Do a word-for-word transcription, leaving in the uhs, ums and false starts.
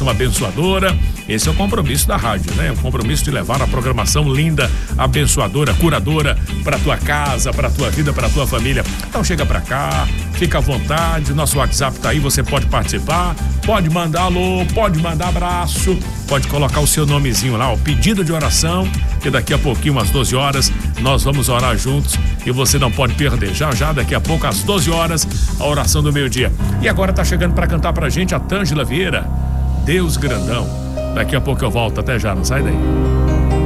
programação abençoadora. Esse é o compromisso da rádio, né? O compromisso de levar a programação linda, abençoadora, curadora para tua casa, para tua vida, para tua família. Então chega para cá, fica à vontade, nosso WhatsApp tá aí, você pode participar, pode mandar alô, pode mandar abraço, pode colocar o seu nomezinho lá, o pedido de oração, que daqui a pouquinho, às doze horas, nós vamos orar juntos e você não pode perder. Já já, daqui a pouco, às doze horas, a oração do meio-dia. E agora tá chegando para cantar pra gente a Tângela Vieira, Deus Grandão. Daqui a pouco eu volto, até já, não sai daí.